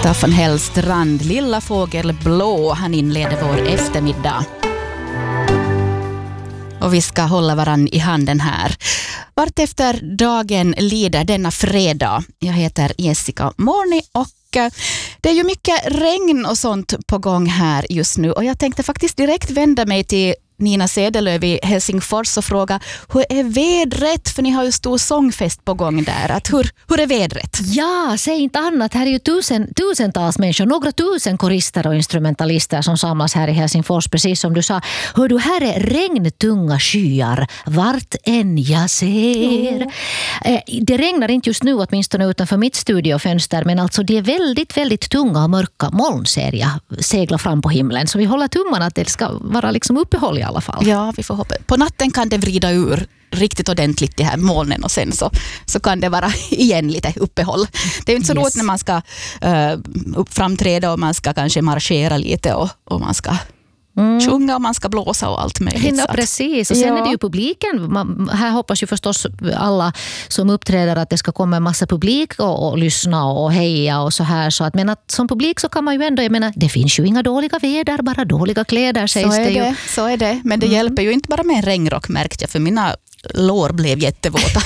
Staffan Hellstrand, Lilla fågel blå, han inleder vår eftermiddag. Och vi ska hålla varann i handen här. Vart efter dagen lider denna fredag. Jag heter Jessica Morni och det är ju mycket regn och sånt på gång här just nu. Och jag tänkte faktiskt direkt vända mig till Nina Sedelöv i Helsingfors och fråga hur är vädret? För ni har ju stor sångfest på gång där. Att hur är vädret? Ja, säg inte annat. Här är ju tusentals människor, några tusen korister och instrumentalister som samlas här i Helsingfors, precis som du sa. Hör du, här är regntunga skyar vart än jag ser. Det regnar inte just nu åtminstone utanför mitt studiofönster, men alltså det är väldigt, väldigt tunga och mörka moln ser jag segla fram på himlen. Så vi håller tummarna att det ska vara liksom uppehåll i alla fall. Ja, vi får hoppa. På natten kan det vrida ur riktigt ordentligt det här molnen och sen så kan det vara igen lite uppehåll. Det är inte så roligt när man ska framträda och man ska kanske marschera lite och man ska sjunga och man ska blåsa och allt möjligt. Ja, precis. Och sen är det ju publiken. Här hoppas ju förstås alla som uppträder att det ska komma en massa publik och lyssna och heja och så här. Så att, men att som publik så kan man ju ändå, jag menar, det finns ju inga dåliga väder, bara dåliga kläder sägs det ju. Så är det, men det hjälper ju inte bara med en regnrock märkte jag, för mina lår blev jättevåta.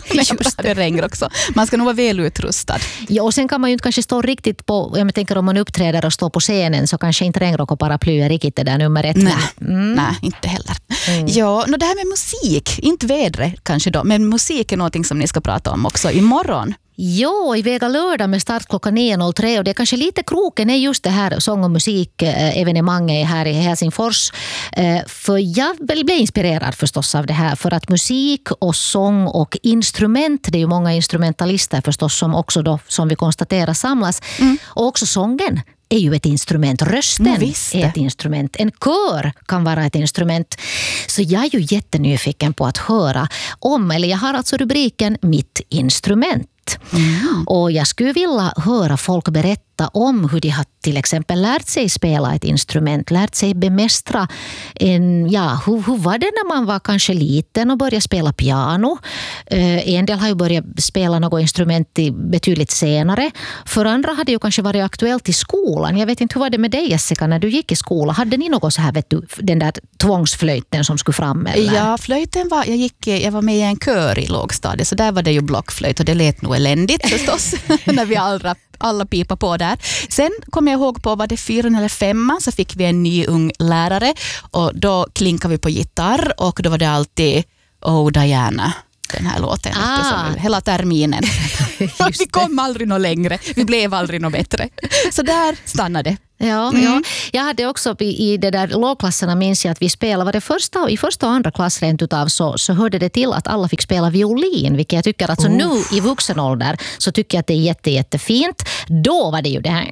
Också. Man ska nog vara väl utrustad. Ja, och sen kan man ju inte kanske stå riktigt på, jag tänker om man uppträder och står på scenen så kanske inte regnrock och paraply är riktigt det där nummer ett. Nej, inte heller. Ja, det här med musik, inte vädret kanske då, men musik är någonting som ni ska prata om också imorgon. Jo, i Vega lördag med start klockan 9.03 och det är kanske lite kroken är just det här sång- och musikevenemanget här i Helsingfors. För jag blev inspirerad förstås av det här för att musik och sång och instrument, det är ju många instrumentalister förstås som också då, som vi konstaterar, samlas. Och också sången är ju ett instrument. Rösten är ett instrument. En kör kan vara ett instrument. Så jag är ju jättenyfiken på att höra om, eller jag har alltså rubriken Mitt instrument. Och jag skulle vilja höra folk berätta om hur de har till exempel lärt sig spela ett instrument, lärt sig bemästra hur var det när man var kanske liten och började spela piano. En del har ju börjat spela något instrument betydligt senare. För andra hade ju kanske varit aktuellt i skolan. Jag vet inte, hur var det med dig Jessica när du gick i skolan? Hade ni något så här, vet du, den där tvångsflöjten som skulle fram? Eller? Ja, flöjten var, jag var med i en kör i lågstadiet så där var det ju blockflöjt och det lät nog eländigt förstås när vi alla pipa på där. Sen kom jag ihåg på, var det 4 eller 5 så fick vi en ny ung lärare och då klinkade vi på gitarr och då var det alltid Oh Diana, den här låten hela terminen. Vi kom aldrig något längre, vi blev aldrig något bättre. Så där stannade det. Ja. Jag hade också i det där lågklasserna minns jag att vi spelade, var det i första och andra klass rent utav så hörde det till att alla fick spela violin, vilket jag tycker alltså nu i vuxen ålder så tycker jag att det är jättefint. Då var det ju det här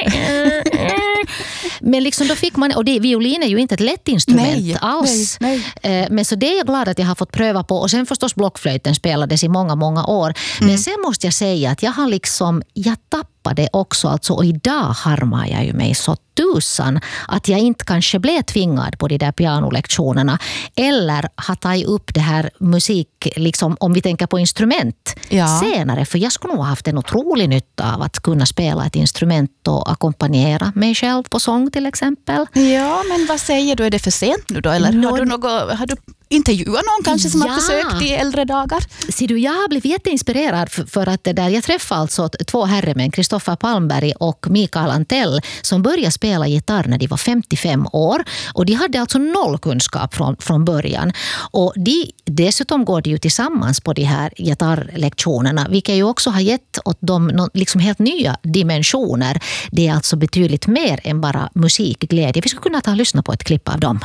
men liksom då fick man, och violin är ju inte ett lätt instrument alls. Nej. Men så det är jag glad att jag har fått pröva på, och sen förstås blockflöjten spelades i många år. Men sen måste jag säga att jag tappade också alltså, och idag harmar jag ju mig så tusan att jag inte kanske blev tvingad på de där pianolektionerna eller har tagit upp det här musik, liksom, om vi tänker på instrument senare, för jag skulle nog ha haft en otrolig nytta av att kunna spela ett instrument och ackompanjera mig själv på sång till exempel. Ja, men vad säger du, är det för sent nu då? Eller har du intervjuat någon kanske som har försökt i äldre dagar? Ser du, jag har blivit jätteinspirerad för att det där, jag träffade alltså 2 herremän, Kristoffer Palmberg och Mikael Antell, som började spela gitarr när de var 55 år. Och de hade alltså 0 kunskap från början. Och dessutom går de ju tillsammans på de här gitarrlektionerna, vilket ju också har gett åt dem liksom helt nya dimensioner. Det är alltså betydligt mer än bara musikglädje. Vi skulle kunna ta och lyssna på ett klipp av dem.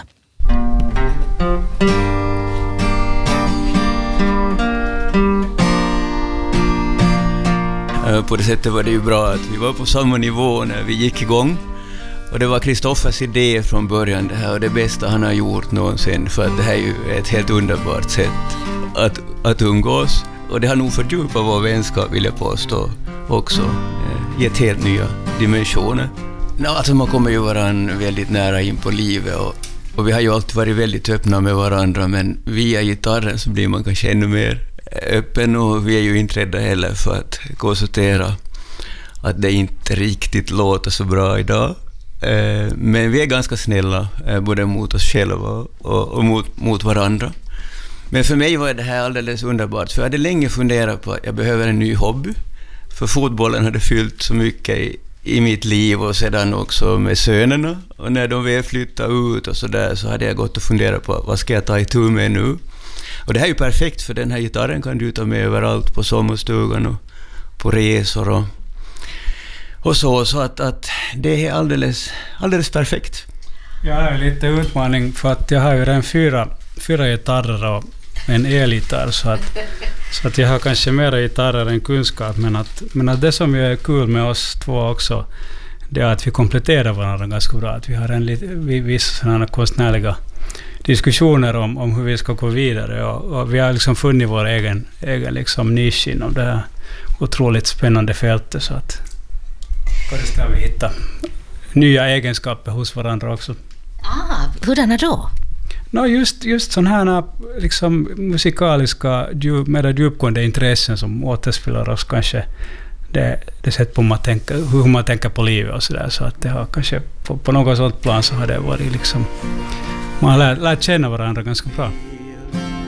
På det sättet var det ju bra att vi var på samma nivå när vi gick igång. Och det var Kristoffers idé från början det här, och det bästa han har gjort någonsin, för att det här är ju ett helt underbart sätt att umgås. Och det har nog fördjupat vår vänskap, vill jag påstå, också. Gett helt nya dimensioner. Alltså man kommer ju varandra väldigt nära in på livet och vi har ju alltid varit väldigt öppna med varandra, men via gitarren så blir man kanske ännu mer öppen, och vi är ju inte rädda heller för att konstatera att det inte riktigt låter så bra idag. Men vi är ganska snälla både mot oss själva och mot varandra. Men för mig var det här alldeles underbart, för jag hade länge funderat på att jag behöver en ny hobby. För fotbollen hade fyllt så mycket i mitt liv och sedan också med sönerna. Och när de väl flyttade ut och så där, så hade jag gått och funderat på vad ska jag ta itu med nu. Och det här är ju perfekt, för den här gitarren kan du ta med överallt på sommarstugan och på resor och så att det är alldeles perfekt. Jag har lite utmaning för att jag har ju redan fyra gitarrer och en elgitarr, så att jag har kanske mera gitarrer än kunskap, men att det som är kul med oss två också, det är att vi kompletterar varandra ganska bra, att vi har vissa sådana konstnärliga diskussioner om hur vi ska gå vidare, och vi har liksom funnit vår egen liksom nisch inom det här otroligt spännande fältet, så att kanske ska vi hitta nya egenskaper hos varandra också. Hurdana då? Just sådana här liksom musikaliska, mera djupgående intressen som återspeglar oss kanske det sätt på hur man tänker på livet och sådär, så att det har kanske på något sådant plan så har det varit liksom, man har lärt känna varandra ganska bra.